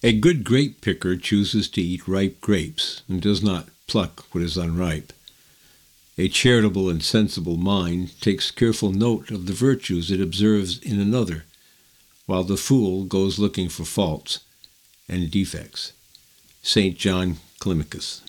A good grape picker chooses to eat ripe grapes and does not pluck what is unripe. A charitable and sensible mind takes careful note of the virtues it observes in another, while the fool goes looking for faults and defects. St. John Climacus.